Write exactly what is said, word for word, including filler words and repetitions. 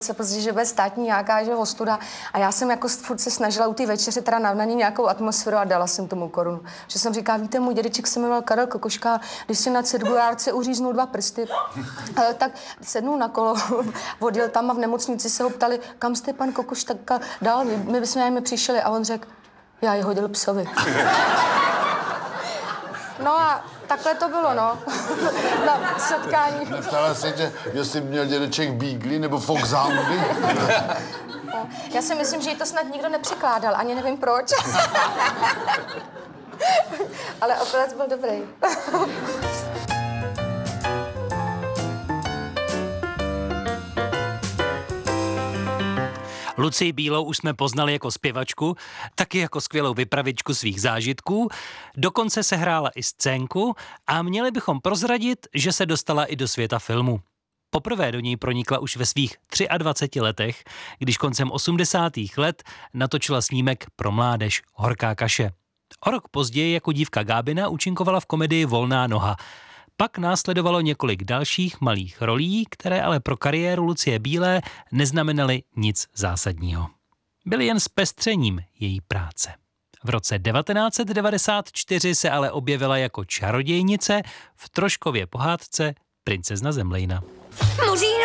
se prostě, že bude státní nějaká, že ostuda. A já jsem jako furt se snažila u té večeře teda na, na ní nějakou atmosféru a dala jsem tomu korunu. Že jsem říkala, víte, můj dědeček se jmenoval Karel Kokoška, když si na cirkulárce uříznul dva prsty, tak sednul na kolo, odjel tam a v nemocnici se ho ptali, kam jste pan Kokoš tak dal, my bychom jim přišli a on řekl, já je hodil psovi. No a takhle to bylo, no, na setkání. Neptala se tě, jestli měl dědeček Beagley nebo Foxhoundy? Já si myslím, že jí to snad nikdo nepřekládal, ani nevím proč. Ale opravdu byl dobrý. Lucii Bílou už jsme poznali jako zpěvačku, taky jako skvělou vypravičku svých zážitků, dokonce se hrála i scénku a měli bychom prozradit, že se dostala i do světa filmu. Poprvé do něj pronikla už ve svých dvaceti třech letech, když koncem osmdesátých let natočila snímek pro mládež Horká kaše. O rok později jako dívka Gábina účinkovala v komedii Volná noha. Pak následovalo několik dalších malých rolí, které ale pro kariéru Lucie Bílé neznamenaly nic zásadního. Byly jen zpestřením její práce. V roce devatenáct set devadesát čtyři se ale objevila jako čarodějnice v Troškově pohádce Princezna Zemlejna.